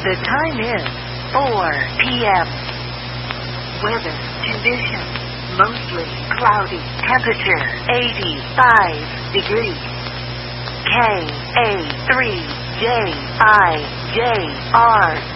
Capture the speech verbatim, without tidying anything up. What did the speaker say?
The time is four p m Weather conditions: mostly cloudy. Temperature eighty-five degrees. K A three J I J R